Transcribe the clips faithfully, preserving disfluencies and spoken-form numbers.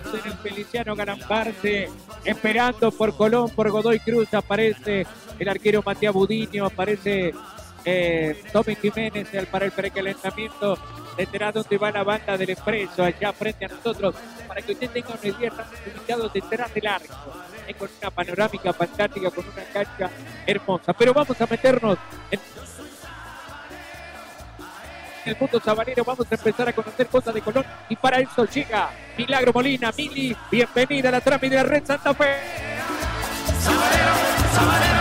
en el Feliciano Garambarce, esperando por Colón, por Godoy Cruz, aparece el arquero Matías Budiño, aparece eh, Tommy Jiménez el, para el precalentamiento, detrás donde va la banda del Expreso, allá frente a nosotros, para que usted tenga una idea, estamos ubicados detrás del arco, eh, con una panorámica fantástica, con una cancha hermosa, pero vamos a meternos en el mundo sabanero, vamos a empezar a conocer cosas de Colón y para eso llega Milagro Molina. Mili, bienvenida a la trámite de Red Santa Fe. Sabanero, sabanero.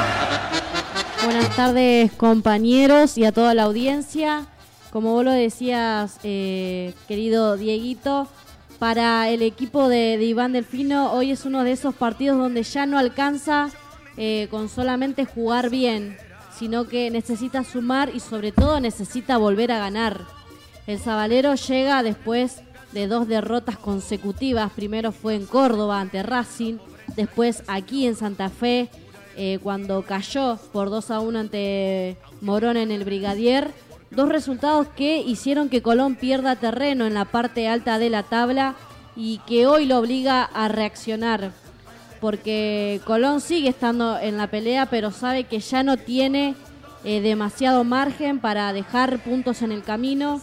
Buenas tardes, compañeros, y a toda la audiencia. Como vos lo decías, eh, querido Dieguito, para el equipo de, de Iván Delfino hoy es uno de esos partidos donde ya no alcanza eh, con solamente jugar bien, sino que necesita sumar y sobre todo necesita volver a ganar. El Sabalero llega después de dos derrotas consecutivas. Primero fue en Córdoba ante Racing, después aquí en Santa Fe, eh, cuando cayó por dos a uno ante Morón en el Brigadier. Dos resultados que hicieron que Colón pierda terreno en la parte alta de la tabla y que hoy lo obliga a reaccionar. Porque Colón sigue estando en la pelea, pero sabe que ya no tiene eh, demasiado margen para dejar puntos en el camino.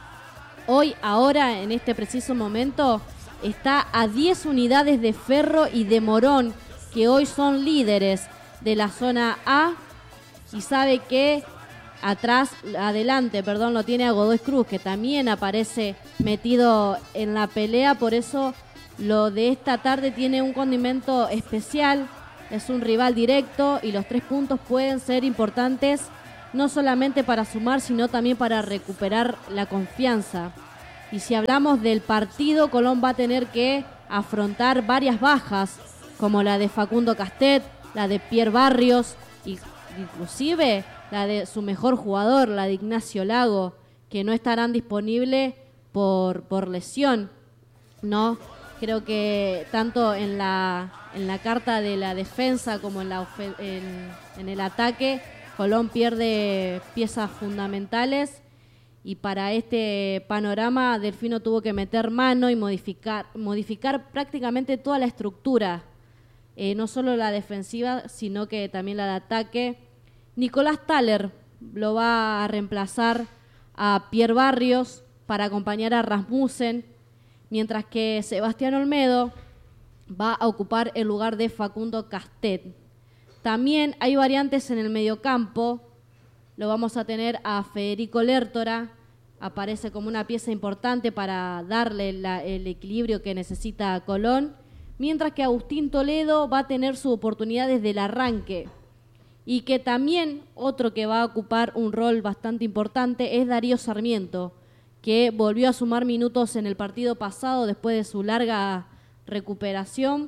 Hoy, ahora, en este preciso momento, está a diez unidades de Ferro y de Morón, que hoy son líderes de la zona A, y sabe que atrás, adelante, perdón, lo tiene a Godoy Cruz, que también aparece metido en la pelea. Por eso lo de esta tarde tiene un condimento especial, es un rival directo y los tres puntos pueden ser importantes no solamente para sumar, sino también para recuperar la confianza. Y si hablamos del partido, Colón va a tener que afrontar varias bajas, como la de Facundo Castet, la de Pierre Barrios, y inclusive la de su mejor jugador, la de Ignacio Lago, que no estarán disponibles por, por lesión, ¿no? Creo que tanto en la, en la carta de la defensa como en, la, en, en el ataque, Colón pierde piezas fundamentales y para este panorama Delfino tuvo que meter mano y modificar, modificar prácticamente toda la estructura, eh, no solo la defensiva, sino que también la de ataque. Nicolás Thaler lo va a reemplazar a Pierre Barrios para acompañar a Rasmussen, mientras que Sebastián Olmedo va a ocupar el lugar de Facundo Castet. También hay variantes en el mediocampo. Lo vamos a tener a Federico Lertora, aparece como una pieza importante para darle la, el equilibrio que necesita Colón, mientras que Agustín Toledo va a tener su oportunidad desde el arranque. Y que también otro que va a ocupar un rol bastante importante es Darío Sarmiento, que volvió a sumar minutos en el partido pasado después de su larga recuperación.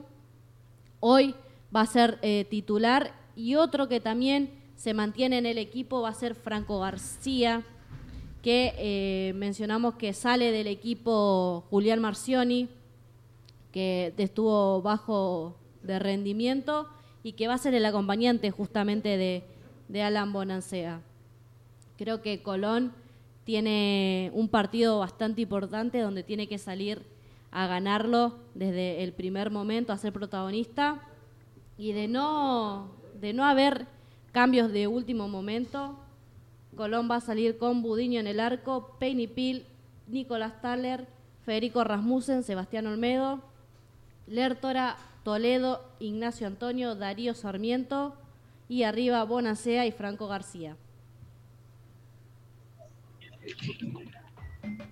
Hoy va a ser eh, titular, y otro que también se mantiene en el equipo va a ser Franco García, que eh, mencionamos que sale del equipo Julián Marcioni, que estuvo bajo de rendimiento y que va a ser el acompañante justamente de, de Alan Bonancea. Creo que Colón tiene un partido bastante importante donde tiene que salir a ganarlo desde el primer momento, a ser protagonista, y de no, de no haber cambios de último momento, Colón va a salir con Budiño en el arco, Peinipil, Nicolás Thaler, Federico Rasmussen, Sebastián Olmedo, Lertora, Toledo, Ignacio Antonio, Darío Sarmiento, y arriba Bonancea y Franco García.